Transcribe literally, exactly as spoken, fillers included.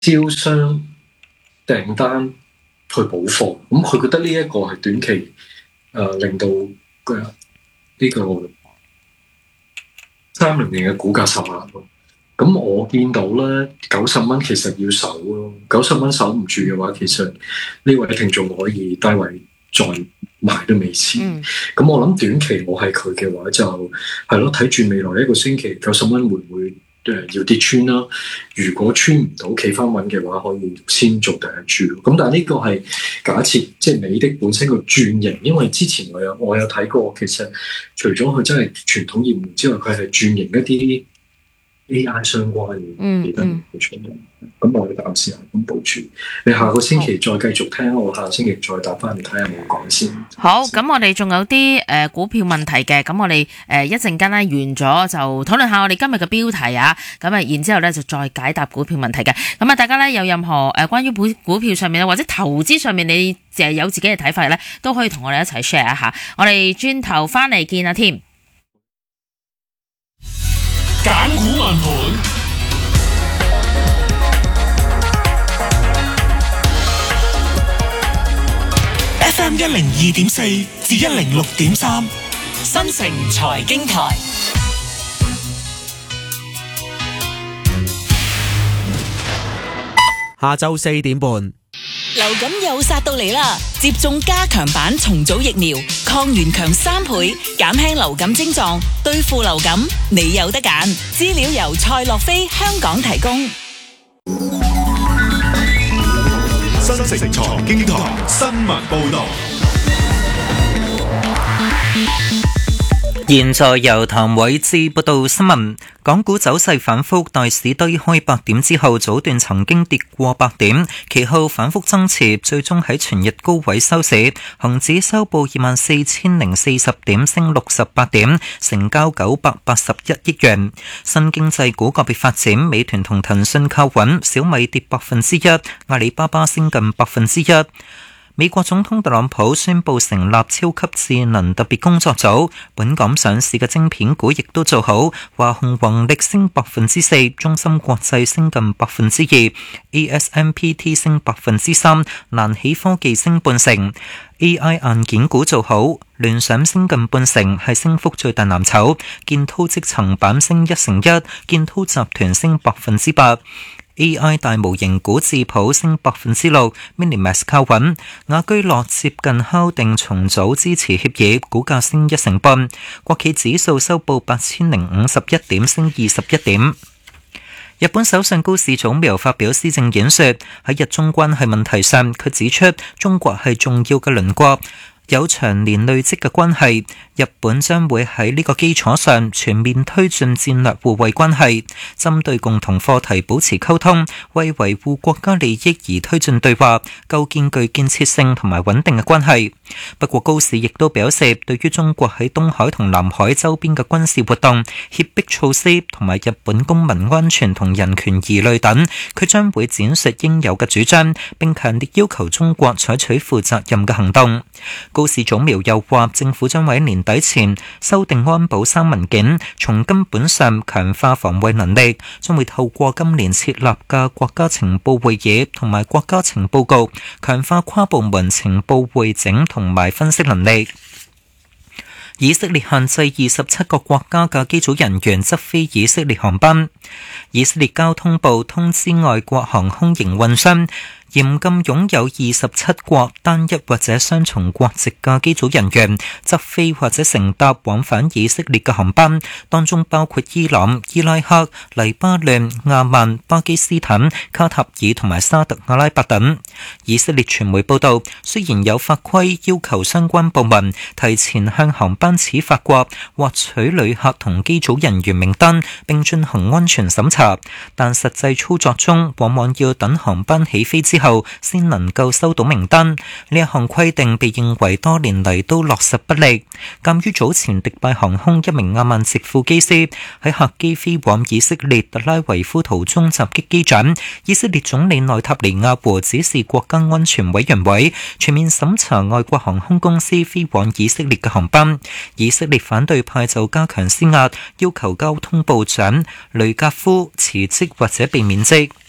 招商訂單去補貨，咁佢覺得呢一個係短期誒、呃、令到嘅呢個三零零嘅股價受壓咯。咁我見到咧九十蚊其實要守咯，九十蚊守唔住嘅話，其實呢位聽眾可以低位再買都未遲。咁、嗯、我諗短期我係佢嘅話就係咯，睇住未來一個星期九十蚊會唔會誒要跌穿啦？如果穿唔到企翻穩嘅話，可以先做第一注。咁但係呢個係假設即係美的本身個轉型，因為之前我有我有睇過，其實除咗佢真係傳統業務之外，佢係轉型一啲 A I 相關嘅，記得冇錯。咁我哋暫時係咁部署。你下個星期再繼續聽，我下個星期再答翻你睇下有冇講先。 好，咁我哋仲有啲誒、呃、股票問題嘅，咁我哋誒、呃、一陣間咧完咗就討論下我哋今日嘅標題啊，咁啊然之後咧就再解答股票問題嘅。咁啊大家咧有任何誒、呃、關於股股票上面或者投資上面你淨係有自己嘅睇法咧，都可以同我哋一齊 share 一下。我哋轉頭翻嚟見啊添。 揀股問盤，F M 一零二點四至一零六點三，新城財經台。 下晝四點半。 流感又殺到嚟啦！接種加強版重組疫苗，抗原強三倍，減輕流感症狀，對付流感，你有得揀。資料由蔡樂飛香港提供。 新城財經台新聞報道。 現在由譚偉志報道新聞。港股走勢反覆，大市低開百點之後，早段曾經跌過百點，其後反覆增持，最終喺全日高位收市。恒指收報二萬四千零四十點，升六十八點，成交九百八十一億元。新經濟股個別發展，美團同騰訊靠穩，小米跌百分之一，阿里巴巴升近百分之一。美國總統特朗普宣布成立超級智能特別工作組，本港上市嘅晶片股亦都做好，華虹宏力升百分之四，中芯國際升近百分之二 ，A S M P T 升百分之三，瀾起科技升半成。A I 硬件股做好，聯想升近半成，係升幅最大藍籌。建滔積層板升一成一，建滔集團升百分之八。A I 大模型股智譜升百分之六 ，Minimax 靠穩，雅居樂接近敲定重組支持協議，股價升一成半。國企指數收報八千零五十一點，升二十一點。日本首相高市早苗發表施政演說，喺日中關係問題上，佢指出中國係重要嘅鄰國，有長年累積嘅關係，日本將會喺呢個基礎上全面推進戰略互惠關係，針對共同課題保持溝通，為維護國家利益而推進對話，構建具建設性同埋穩定嘅關係。不過高市亦都表示，對於中國喺東海同南海周邊嘅軍事活動、脅迫措施同埋日本公民安全同人權疑慮等，佢將會展述應有嘅主張，並強烈要求中國採取負責任嘅行動。高市早苗又話，政府將喺年底前修訂安保三文件，從根本上強化防衛能力，將會透過今年設立嘅國家情報會議同埋國家情報局，強化跨部門情報匯整同埋分析能力。以色列限制二十七個國家嘅機組人員執飛以色列航班。以色列交通部通知外國航空營運商，嚴禁擁有二十七國單一或者雙重國籍嘅機組人員執飛或者乘搭往返以色列嘅航班，當中包括伊朗、伊拉克、黎巴嫩、亞曼、巴基斯坦、卡塔爾同埋沙特阿拉伯等。以色列傳媒報道，雖然有法規要求相關部門提前向航班始發國獲取旅客同機組人員名單並進行安全審查，但實際操作中往往要等航班起飛之後先能夠收到名單。呢一項規定被認為多年嚟都落實不力。鑑於早前迪拜航空一名亞曼籍副機師喺客機飛往以色列特拉維夫途中襲擊機長，以色列總理內塔尼亞胡指示國家安全委員會全面審查外國航空公司飛往以色列嘅航班。以色列反對派就加強施壓，要求交通部長雷格夫辭職或者被免職。